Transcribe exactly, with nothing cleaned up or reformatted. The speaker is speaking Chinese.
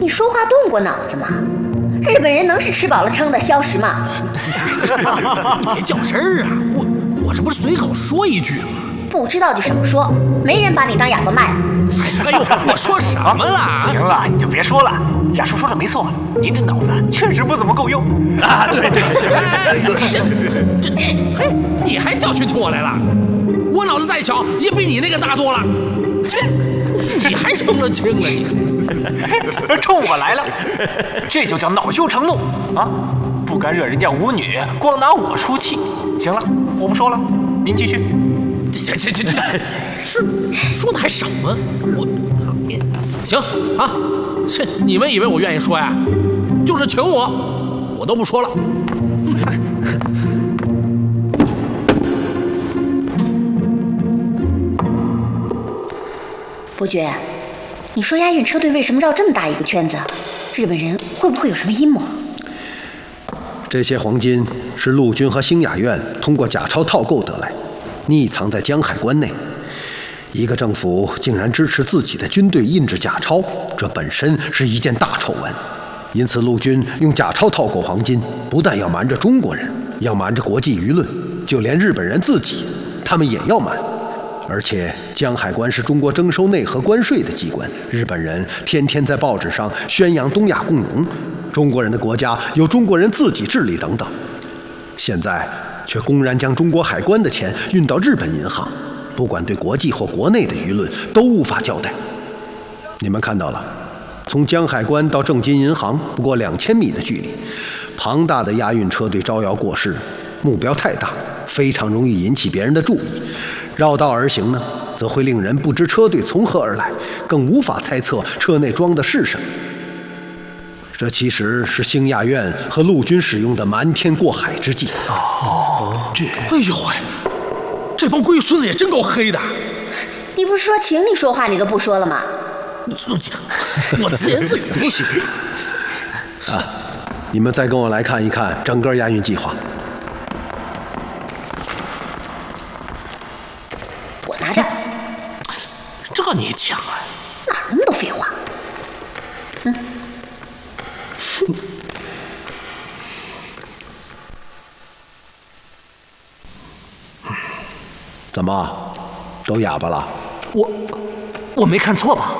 说话动过脑子吗？日本人能是吃饱了撑的消食吗？ 你别较真儿啊！我我这不是随口说一句吗？ 不知道就少说，没人把你当哑巴卖。 哎呦，我说什么了？ 行了，你就别说了。亚叔说的没错，您这脑子确实不怎么够用啊！对对对对，这嘿，你还教训起我来了？我脑子再小，也比你那个大多了。这，你还成了亲了？你冲我来了，这就叫恼羞成怒啊！不该惹人家舞女，光拿我出气。行了，我不说了，您继续。 这这这这，是说的还少吗？我行啊，这你们以为我愿意说呀？就是请我，我都不说了。 伯爵，你说押运车队为什么绕这么大一个圈子？日本人会不会有什么阴谋？ 这些黄金是陆军和兴雅院通过假钞套购得来，匿藏在江海关内。一个政府竟然支持自己的军队印制假钞，这本身是一件大丑闻。因此，陆军用假钞套购黄金，不但要瞒着中国人，要瞒着国际舆论，就连日本人自己，他们也要瞒。而且，江海关是中国征收内河关税的机关，日本人天天在报纸上宣扬东亚共荣，中国人的国家由中国人自己治理等等。现在却公然将中国海关的钱运到日本银行，不管对国际或国内的舆论都无法交代。你们看到了，从江海关到正金银行不过两千米的距离，庞大的押运车队招摇过市，目标太大，非常容易引起别人的注意。绕道而行呢，则会令人不知车队从何而来，更无法猜测车内装的是什么。这其实是兴亚院和陆军使用的瞒天过海之计。 哦，这……哎呦喂，这帮龟孙子也真够黑的。 你不是说请你说话你都不说了吗？ 我自言自语不行。 啊，你们再跟我来看一看整个押运计划。 我拿着。 这你讲啊？ 哪那么多废话？嗯。 怎么，都哑巴了？ 我我没看错吧？